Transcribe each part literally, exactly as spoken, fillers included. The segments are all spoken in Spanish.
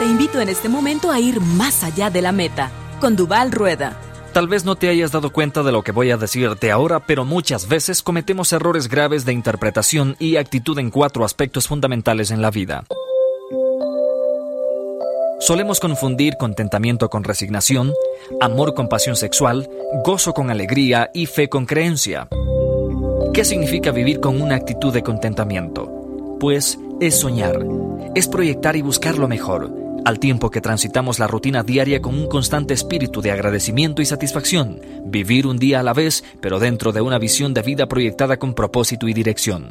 invito en este momento a ir más allá de la meta, con Duval Rueda. Tal vez no te hayas dado cuenta de lo que voy a decirte ahora, pero muchas veces cometemos errores graves de interpretación y actitud en cuatro aspectos fundamentales en la vida. Solemos confundir contentamiento con resignación, amor con pasión sexual, gozo con alegría y fe con creencia. ¿Qué significa vivir con una actitud de contentamiento? Pues es soñar, es proyectar y buscar lo mejor, al tiempo que transitamos la rutina diaria con un constante espíritu de agradecimiento y satisfacción, vivir un día a la vez, pero dentro de una visión de vida proyectada con propósito y dirección.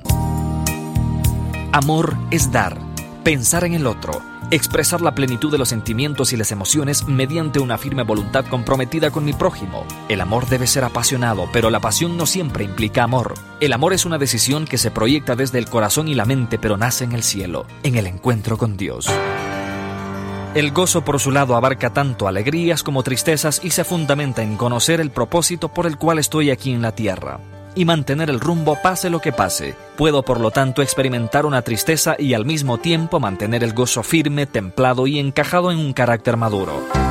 Amor es dar, pensar en el otro, expresar la plenitud de los sentimientos y las emociones mediante una firme voluntad comprometida con mi prójimo. El amor debe ser apasionado, pero la pasión no siempre implica amor. El amor es una decisión que se proyecta desde el corazón y la mente, pero nace en el cielo, en el encuentro con Dios. El gozo, por su lado, abarca tanto alegrías como tristezas y se fundamenta en conocer el propósito por el cual estoy aquí en la tierra y mantener el rumbo pase lo que pase. Puedo, por lo tanto, experimentar una tristeza y al mismo tiempo mantener el gozo firme, templado y encajado en un carácter maduro.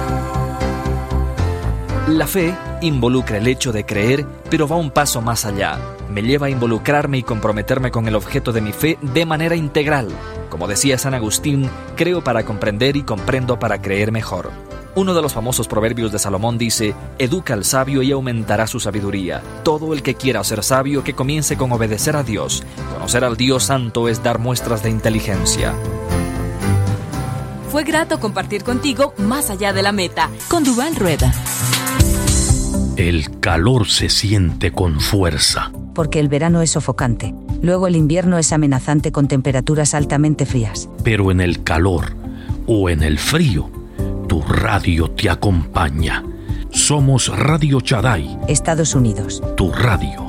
La fe involucra el hecho de creer, pero va un paso más allá. Me lleva a involucrarme y comprometerme con el objeto de mi fe de manera integral. Como decía San Agustín, creo para comprender y comprendo para creer mejor. Uno de los famosos proverbios de Salomón dice: educa al sabio y aumentará su sabiduría. Todo el que quiera ser sabio, que comience con obedecer a Dios. Conocer al Dios Santo es dar muestras de inteligencia. Fue grato compartir contigo Más allá de la meta, con Duval Rueda. El calor se siente con fuerza. Porque el verano es sofocante. Luego el invierno es amenazante con temperaturas altamente frías. Pero en el calor o en el frío, tu radio te acompaña. Somos Radio Shaddai, Estados Unidos. Tu radio.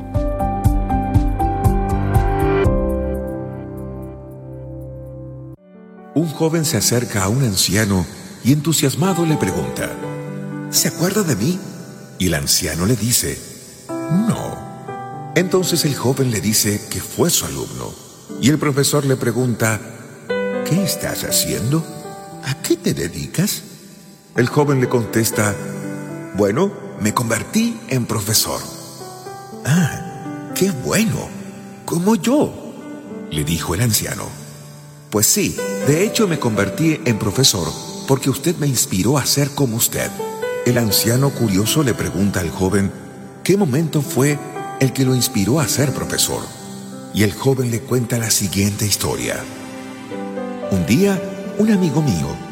Un joven se acerca a un anciano y entusiasmado le pregunta: ¿se acuerda de mí? Y el anciano le dice: no. Entonces el joven le dice que fue su alumno. Y el profesor le pregunta: ¿qué estás haciendo? ¿A qué te dedicas? El joven le contesta: bueno, me convertí en profesor. Ah, qué bueno, como yo, le dijo el anciano. Pues sí, de hecho me convertí en profesor porque usted me inspiró a ser como usted. El anciano curioso le pregunta al joven qué momento fue el que lo inspiró a ser profesor. Y el joven le cuenta la siguiente historia. Un día, un amigo mío